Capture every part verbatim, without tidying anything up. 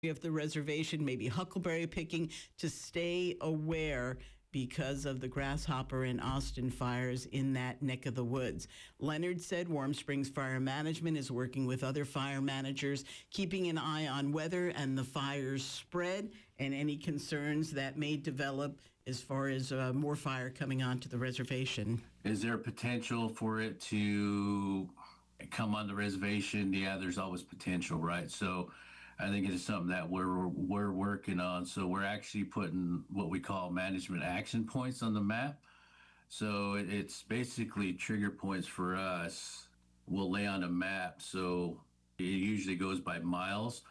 of the reservation, maybe huckleberry picking, to stay aware because of the Grasshopper and Austin fires in that neck of the woods. Leonard said Warm Springs Fire Management is working with other fire managers, keeping an eye on weather and the fire's spread and any concerns that may develop as far as uh, more fire coming onto the reservation. Is there potential for it to come on the reservation? Yeah, there's always potential, right? So I think it's something that we're we're working on. So we're actually putting what we call management action points on the map. So it's basically trigger points for us. We'll lay on a map. So it usually goes by miles.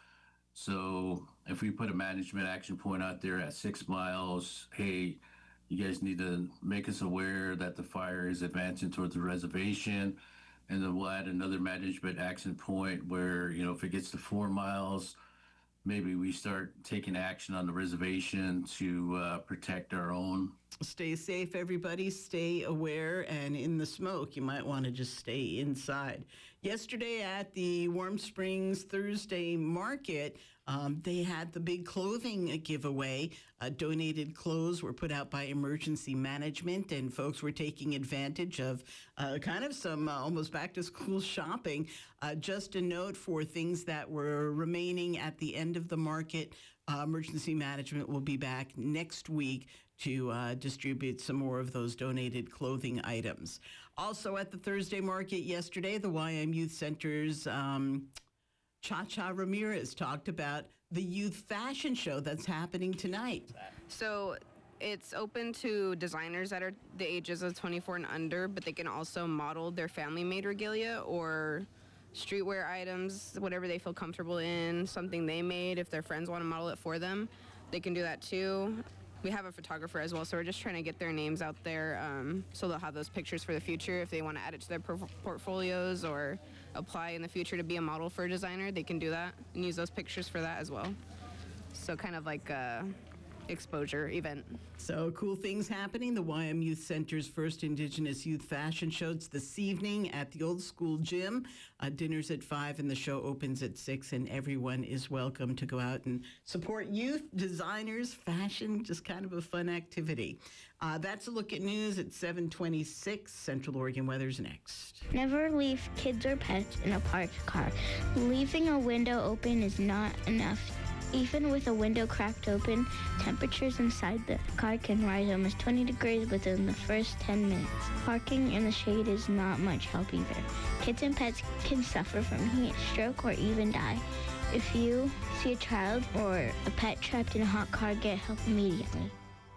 So if we put a management action point out there at six miles, hey, you guys need to make us aware that the fire is advancing towards the reservation. And then we'll add another management action point where, you know, if it gets to four miles, maybe we start taking action on the reservation to uh, protect our own. Stay safe, everybody. Stay aware. And in the smoke, you might want to just stay inside. Yesterday at the Warm Springs Thursday Market, um, they had the big clothing giveaway. Uh, donated clothes were put out by Emergency Management, and folks were taking advantage of uh, kind of some uh, almost back-to-school shopping. Uh, just a note for things that were remaining at the end of the market. Uh, Emergency Management will be back next week to uh, distribute some more of those donated clothing items. Also at the Thursday Market yesterday, the Y M Youth Center's um, Cha-Cha Ramirez talked about the youth fashion show that's happening tonight. So it's open to designers that are the ages of twenty-four and under, but they can also model their family-made regalia or streetwear items, whatever they feel comfortable in, something they made. If their friends want to model it for them, they can do that too. We have a photographer as well, so we're just trying to get their names out there um, so they'll have those pictures for the future. If they want to add it to their por- portfolios or apply in the future to be a model for a designer, they can do that and use those pictures for that as well. So kind of like a exposure event. So cool things happening. The Y M Youth Center's first Indigenous Youth Fashion Show. It's this evening at the Old School Gym. Uh, dinner's at five and the show opens at six, and everyone is welcome to go out and support youth, designers, fashion, just kind of a fun activity. Uh, that's a look at news at seven twenty-six. Central Oregon weather's next. Never leave kids or pets in a parked car. Leaving a window open is not enough. Even with a window cracked open, temperatures inside the car can rise almost twenty degrees within the first ten minutes. Parking in the shade is not much help either. Kids and pets can suffer from heat stroke or even die. If you see a child or a pet trapped in a hot car, get help immediately.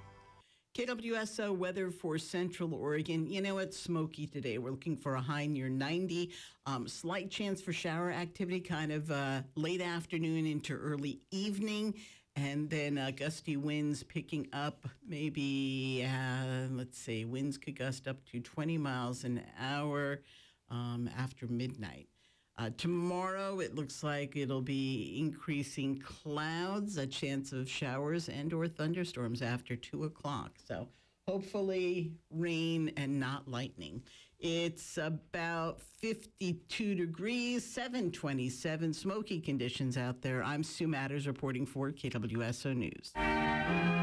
K W S O weather for Central Oregon. You know, it's smoky today. We're looking for a high near ninety. Um, slight chance for shower activity, kind of uh, late afternoon into early evening. And then uh, gusty winds picking up, maybe, uh, let's see, winds could gust up to twenty miles an hour um, after midnight. Uh, tomorrow, it looks like it'll be increasing clouds, a chance of showers and or thunderstorms after two o'clock. So hopefully rain and not lightning. It's about fifty-two degrees, seven twenty-seven, smoky conditions out there. I'm Sue Matters reporting for K W S O News.